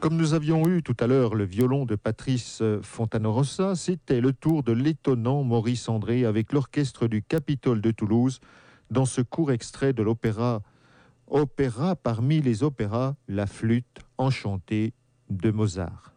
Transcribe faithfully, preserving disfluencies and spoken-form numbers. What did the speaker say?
Comme nous avions eu tout à l'heure le violon de Patrice Fontana-Rossa, c'était le tour de l'étonnant Maurice André avec l'orchestre du Capitole de Toulouse dans ce court extrait de l'opéra Opéra parmi les opéras, la flûte enchantée de Mozart.